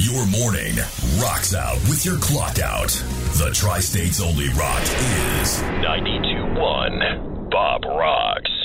Your morning rocks out with your clock out. The Tri-States only rock is 92.1 Bob Rocks.